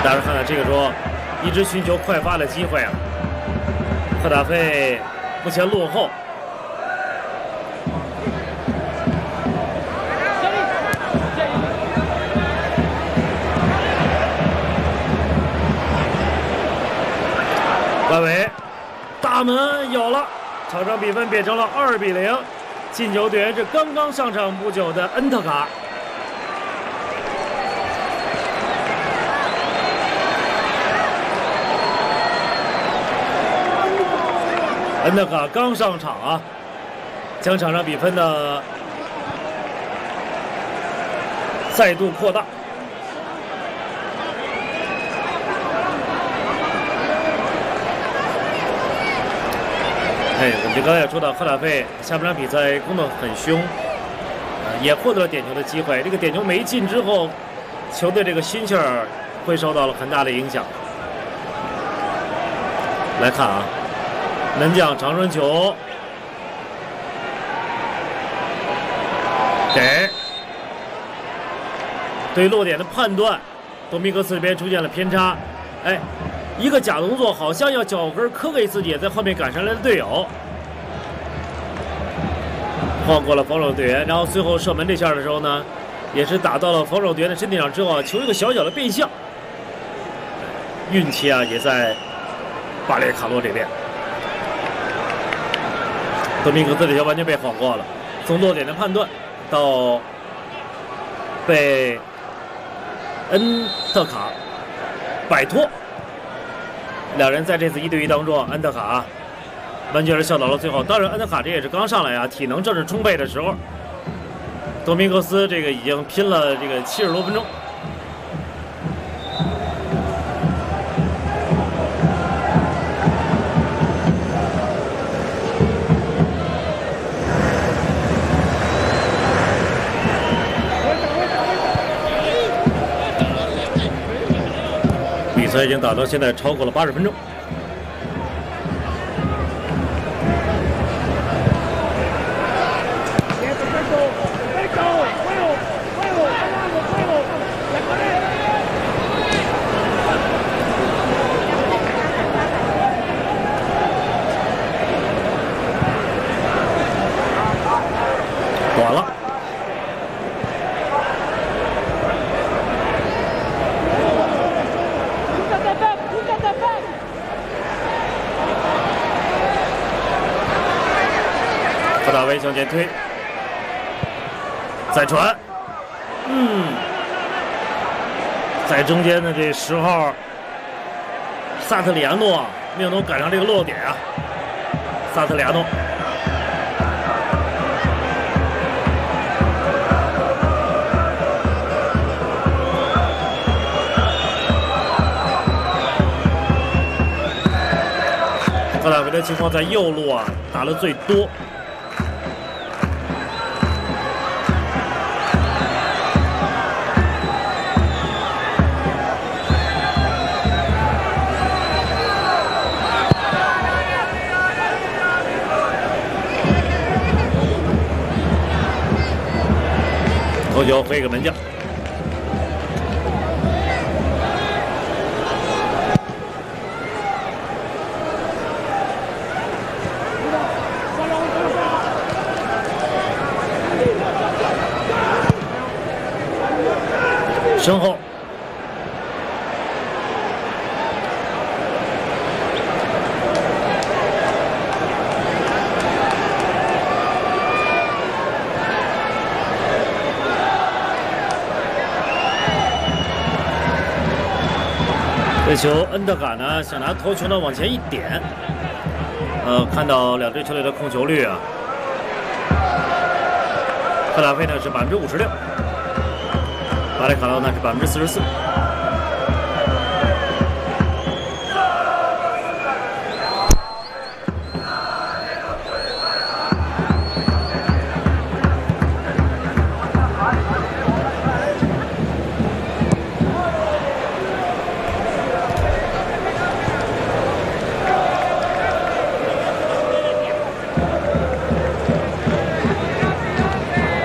大家看到这个时候，一直寻求快发的机会啊。赫塔费目前落后。外围，大门有了，场上比分变成了2比0。进球队员是刚刚上场不久的恩特卡。恩特卡刚上场啊，将场上比分的再度扩大。我们刚才也说到，赫塔费下半场比赛攻得很凶，也获得了点球的机会。这个点球没进之后，球队这个心气儿会受到了很大的影响。来看啊，门将长传球，给对落点的判断，多米格斯这边出现了偏差，一个假动作，好像要脚跟磕给自己也在后面赶上来的队友，晃过了防守队员，然后最后射门这下的时候呢，也是打到了防守队员的身体上之后啊，球一个小小的变向，运气啊也在巴列卡洛这边。多米格斯这球完全被晃过了，从落点的判断到被恩特卡摆脱。两人在这次1对1当中，恩特卡完全是笑到了最后。当然，恩特卡这也是刚上来啊，体能正是充沛的时候。多明格斯这个已经拼了这个70多分钟。比赛已经打到现在超过了80分钟。短了。赫塔维向前推，再传，在中间的这10号萨特里亚诺没有能赶上这个落点啊，萨特里亚诺。赫塔维的情况在右路啊打了最多。头球飞给门将。身后，这球恩特卡呢想拿头球呢往前一点，看到两支球队的控球率啊，赫塔费呢是56%，巴列卡洛呢是44%。